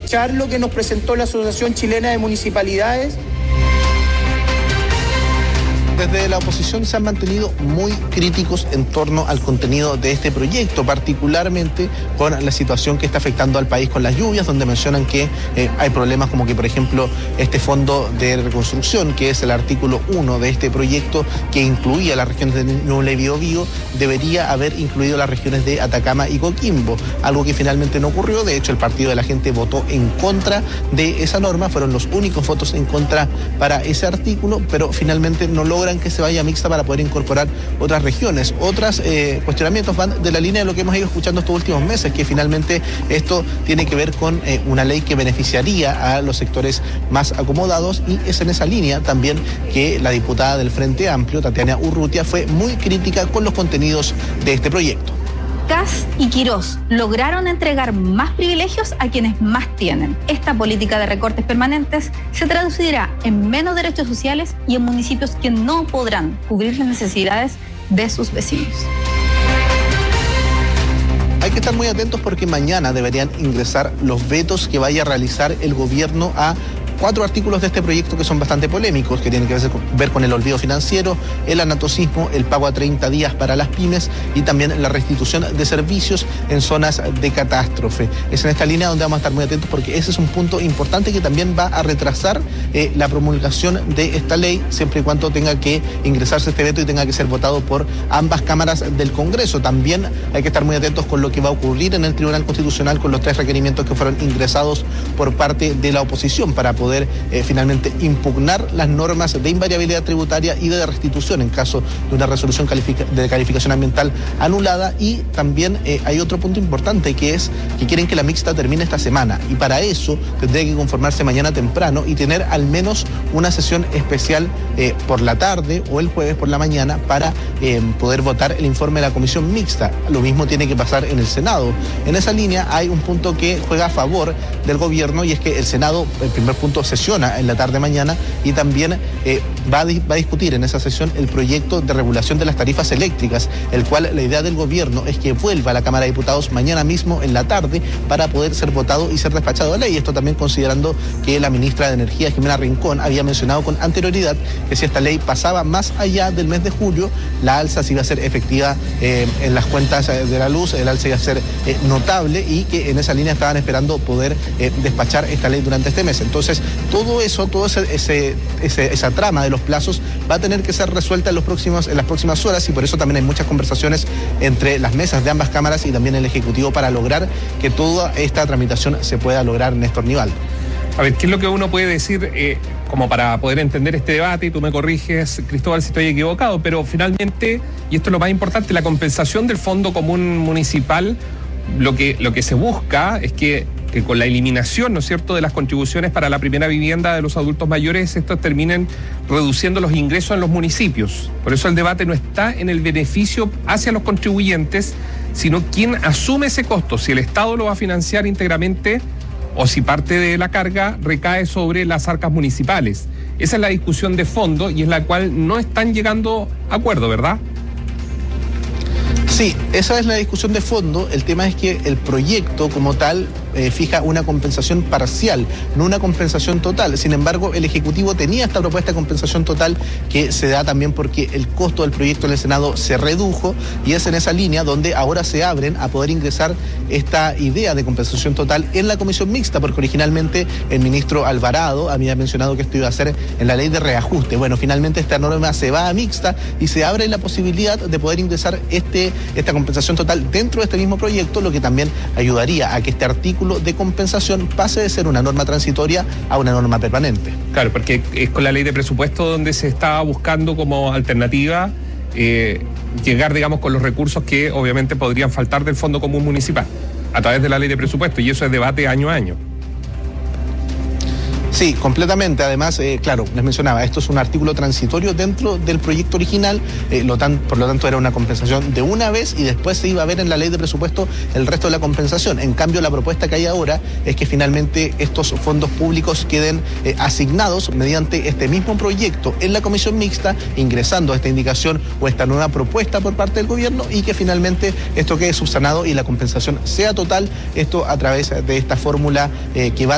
escuchar lo que nos presentó la Asociación Chilena de Municipalidades. Desde la oposición se han mantenido muy críticos en torno al contenido de este proyecto, particularmente con la situación que está afectando al país con las lluvias, donde mencionan que hay problemas como que, por ejemplo, este fondo de reconstrucción, que es el artículo 1 de este proyecto, que incluía las regiones de Ñuble y Biobío, debería haber incluido las regiones de Atacama y Coquimbo, algo que finalmente no ocurrió. De hecho, el Partido de la Gente votó en contra de esa norma, fueron los únicos votos en contra para ese artículo, pero finalmente no logran que se vaya mixta para poder incorporar otras regiones. Otros cuestionamientos van de la línea de lo que hemos ido escuchando estos últimos meses, que finalmente esto tiene que ver con una ley que beneficiaría a los sectores más acomodados, y es en esa línea también que la diputada del Frente Amplio, Tatiana Urrutia, fue muy crítica con los contenidos de este proyecto. Kast y Quirós lograron entregar más privilegios a quienes más tienen. Esta política de recortes permanentes se traducirá en menos derechos sociales y en municipios que no podrán cubrir las necesidades de sus vecinos. Hay que estar muy atentos porque mañana deberían ingresar los vetos que vaya a realizar el gobierno a 4 artículos de este proyecto que son bastante polémicos, que tienen que ver con el olvido financiero, el anatocismo, el pago a 30 días para las pymes y también la restitución de servicios en zonas de catástrofe. Es en esta línea donde vamos a estar muy atentos, porque ese es un punto importante que también va a retrasar la promulgación de esta ley, siempre y cuando tenga que ingresarse este veto y tenga que ser votado por ambas cámaras del Congreso. También hay que estar muy atentos con lo que va a ocurrir en el Tribunal Constitucional con los 3 requerimientos que fueron ingresados por parte de la oposición para poder finalmente impugnar las normas de invariabilidad tributaria y de restitución en caso de una resolución de calificación ambiental anulada. Y también hay otro punto importante, que es que quieren que la mixta termine esta semana, y para eso tendría que conformarse mañana temprano y tener al menos una sesión especial por la tarde o el jueves por la mañana para poder votar el informe de la comisión mixta. Lo mismo tiene que pasar en el Senado. En esa línea hay un punto que juega a favor del gobierno, y es que el Senado, el primer punto, sesiona en la tarde mañana, y también va a discutir en esa sesión el proyecto de regulación de las tarifas eléctricas, el cual la idea del gobierno es que vuelva a la Cámara de Diputados mañana mismo en la tarde para poder ser votado y ser despachado a ley. Esto también considerando que la ministra de Energía, Jimena Rincón, había mencionado con anterioridad que si esta ley pasaba más allá del mes de julio, la alza se iba a ser efectiva en las cuentas de la luz, el alza iba a ser notable, y que en esa línea estaban esperando poder despachar esta ley durante este mes. Entonces, todo eso, esa trama de los plazos va a tener que ser resuelta en las próximas horas, y por eso también hay muchas conversaciones entre las mesas de ambas cámaras y también el Ejecutivo para lograr que toda esta tramitación se pueda lograr, Néstor Nivaldo. A ver, ¿qué es lo que uno puede decir como para poder entender este debate? Y tú me corriges, Cristóbal, si estoy equivocado, pero finalmente, y esto es lo más importante, la compensación del Fondo Común Municipal, lo que se busca es que con la eliminación, ¿no es cierto?, de las contribuciones para la primera vivienda de los adultos mayores, estos terminen reduciendo los ingresos en los municipios. Por eso el debate no está en el beneficio hacia los contribuyentes, sino quién asume ese costo, si el Estado lo va a financiar íntegramente o si parte de la carga recae sobre las arcas municipales. Esa es la discusión de fondo, y es la cual no están llegando a acuerdo, ¿verdad? Sí, esa es la discusión de fondo. El tema es que el proyecto como tal fija una compensación parcial, no una compensación total. Sin embargo, el Ejecutivo tenía esta propuesta de compensación total, que se da también porque el costo del proyecto en el Senado se redujo, y es en esa línea donde ahora se abren a poder ingresar esta idea de compensación total en la comisión mixta, porque originalmente el ministro Alvarado había mencionado que esto iba a ser en la ley de reajuste. Bueno, finalmente esta norma se va a mixta y se abre la posibilidad de poder ingresar esta compensación total dentro de este mismo proyecto, lo que también ayudaría a que este artículo de compensación pase de ser una norma transitoria a una norma permanente. Claro, porque es con la ley de presupuesto donde se está buscando como alternativa llegar, digamos, con los recursos que obviamente podrían faltar del Fondo Común Municipal a través de la ley de presupuesto, y eso es debate año a año. Sí, completamente. Además, claro, les mencionaba, esto es un artículo transitorio dentro del proyecto original, por lo tanto era una compensación de una vez, y después se iba a ver en la ley de presupuesto el resto de la compensación. En cambio, la propuesta que hay ahora es que finalmente estos fondos públicos queden asignados mediante este mismo proyecto en la comisión mixta, ingresando esta indicación o esta nueva propuesta por parte del gobierno, y que finalmente esto quede subsanado y la compensación sea total, esto a través de esta fórmula que va